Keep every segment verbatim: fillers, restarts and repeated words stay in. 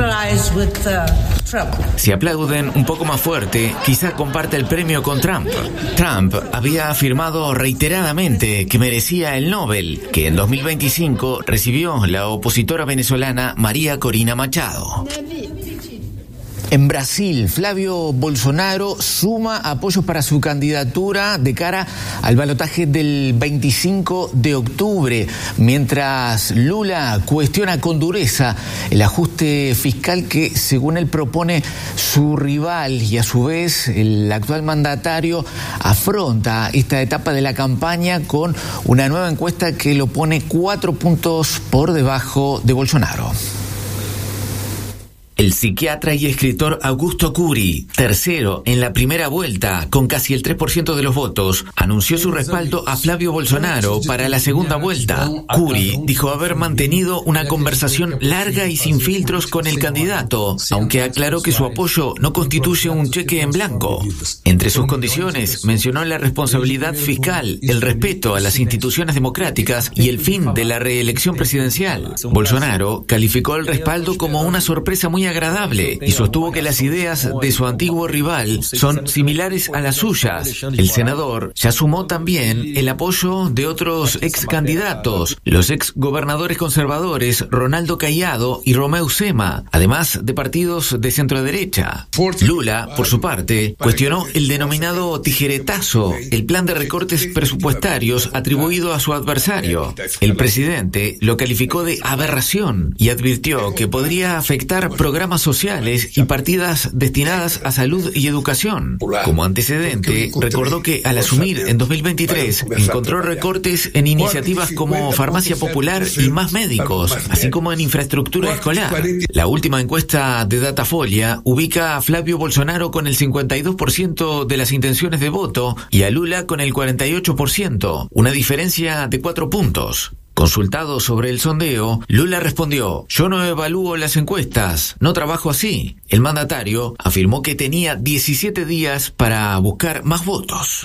applause with uh, Trump. Si aplauden un poco más fuerte, quizá comparte el premio con Trump. Trump había afirmado reiteradamente que merecía el Nobel, que en dos mil veinticinco recibió la opositora venezolana María Corina Machado. En Brasil, Flavio Bolsonaro suma apoyos para su candidatura de cara al balotaje del veinticinco de octubre, mientras Lula cuestiona con dureza el ajuste fiscal que, según él, propone su rival, y a su vez el actual mandatario afronta esta etapa de la campaña con una nueva encuesta que lo pone cuatro puntos por debajo de Bolsonaro. El psiquiatra y escritor Augusto Curi, tercero en la primera vuelta, con casi el tres por ciento de los votos, anunció su respaldo a Flavio Bolsonaro para la segunda vuelta. Curi dijo haber mantenido una conversación larga y sin filtros con el candidato, aunque aclaró que su apoyo no constituye un cheque en blanco. Entre sus condiciones, mencionó la responsabilidad fiscal, el respeto a las instituciones democráticas y el fin de la reelección presidencial. Bolsonaro calificó el respaldo como una sorpresa muy agradable y sostuvo que las ideas de su antiguo rival son similares a las suyas. El senador ya sumó también el apoyo de otros ex candidatos, los ex gobernadores conservadores Ronaldo Caiado y Romeu Zema, además de partidos de centro derecha. Lula, por su parte, cuestionó el denominado tijeretazo, el plan de recortes presupuestarios atribuido a su adversario. El presidente lo calificó de aberración y advirtió que podría afectar programas sociales y partidas destinadas a salud y educación. Como antecedente, recordó que al asumir en dos mil veintitrés encontró recortes en iniciativas como Farmacia Popular y Más Médicos, así como en infraestructura escolar. La última encuesta de Datafolia ubica a Flavio Bolsonaro con el cincuenta y dos por ciento de las intenciones de voto y a Lula con el cuarenta y ocho por ciento, una diferencia de cuatro puntos. Consultado sobre el sondeo, Lula respondió: "Yo no evalúo las encuestas, no trabajo así". El mandatario afirmó que tenía diecisiete días para buscar más votos.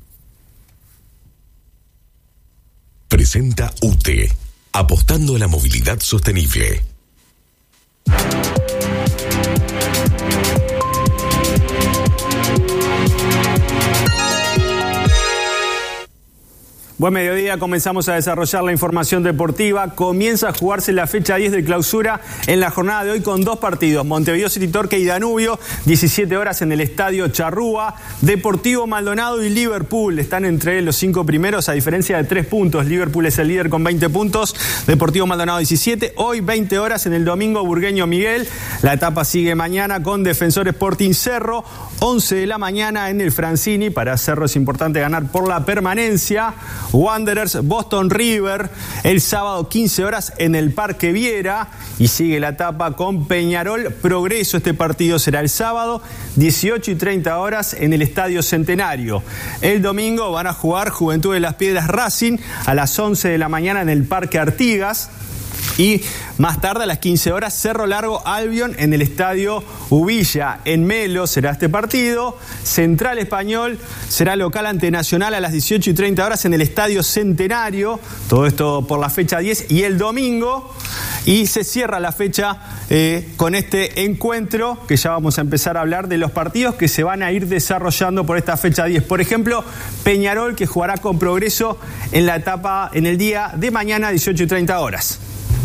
Presenta U T E, apostando a la movilidad sostenible. Buen mediodía, comenzamos a desarrollar la información deportiva. Comienza a jugarse la fecha diez de clausura en la jornada de hoy con dos partidos. Montevideo City Torque y Danubio, diecisiete horas en el Estadio Charrúa. Deportivo Maldonado y Liverpool están entre los cinco primeros a diferencia de tres puntos. Liverpool es el líder con veinte puntos, Deportivo Maldonado diecisiete. Hoy veinte horas en el Domingo Burgueño Miguel. La etapa sigue mañana con Defensor Sporting Cerro. once de la mañana en el Francini. Para Cerro es importante ganar por la permanencia. Wanderers, Boston River, el sábado quince horas en el Parque Viera, y sigue la etapa con Peñarol Progreso. Este partido será el sábado, dieciocho y treinta horas en el Estadio Centenario. El domingo van a jugar Juventud de las Piedras Racing a las once de la mañana en el Parque Artigas. Y más tarde, a las quince horas, Cerro Largo Albion en el Estadio Ubilla. En Melo será este partido. Central Español será local ante Nacional a las dieciocho y treinta horas en el Estadio Centenario. Todo esto por la fecha diez y el domingo. Y se cierra la fecha eh, con este encuentro, que ya vamos a empezar a hablar de los partidos que se van a ir desarrollando por esta fecha diez. Por ejemplo, Peñarol, que jugará con Progreso en la etapa en el día de mañana, dieciocho y treinta horas.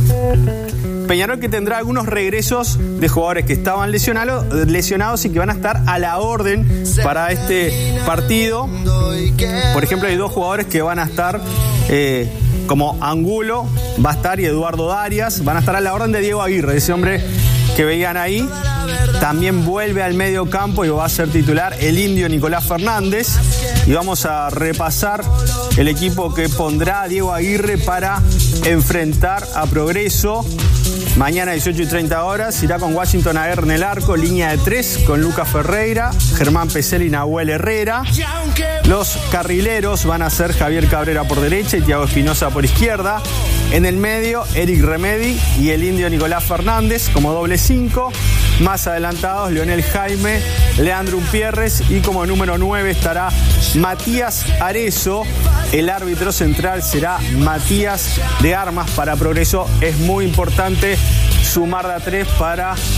Peñarol, que tendrá algunos regresos de jugadores que estaban lesionados, lesionados y que van a estar a la orden para este partido. Por ejemplo, hay dos jugadores que van a estar, eh, como Angulo va a estar y Eduardo Darias, van a estar a la orden de Diego Aguirre, ese hombre que veían ahí. También vuelve al medio campo y va a ser titular el indio Nicolás Fernández. Y vamos a repasar el equipo que pondrá Diego Aguirre para enfrentar a Progreso. Mañana dieciocho y treinta horas irá con Washington Aguirre en el arco, línea de tres con Lucas Ferreira, Germán Pesel y Nahuel Herrera. Los carrileros van a ser Javier Cabrera por derecha y Thiago Espinosa por izquierda. En el medio, Eric Remedi y el indio Nicolás Fernández como doble cinco. Más adelantados, Leonel Jaime, Leandro Umpierres, y como número nueve estará Matías Arezo. El árbitro central será Matías de Armas. Para Progreso es muy importante sumar de a tres para